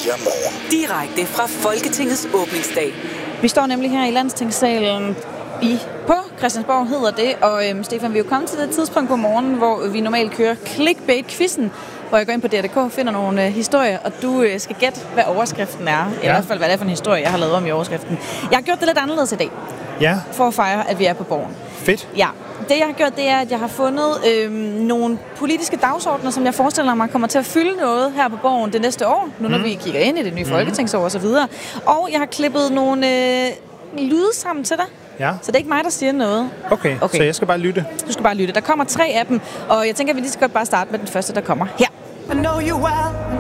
Morgen. Direkte fra Folketingets åbningsdag. Vi står nemlig her i Landstingssalen på Christiansborg hedder det, og Stefan, vi er jo kommet til det tidspunkt på morgenen, hvor vi normalt kører clickbait-quizzen, hvor jeg går ind på DRDK, finder nogle historier, og du skal gætte, hvad overskriften er. I hvert fald, hvad det er for en historie, jeg har lavet om i overskriften. Jeg har gjort det lidt anderledes i dag, for at fejre, at vi er på Borgen. Fedt. Ja. Det, jeg har gjort, det er, at jeg har fundet nogle politiske dagsordner, som jeg forestiller mig kommer til at fylde noget her på Borgen det næste år, nu når vi kigger ind i det nye folketingsår og så videre. Og jeg har klippet nogle lyde sammen til dig. Ja. Så det er ikke mig, der siger noget. Okay, så jeg skal bare lytte. Du skal bare lytte. Der kommer 3 af dem, og jeg tænker, at vi lige skal godt bare starte med den første, der kommer her.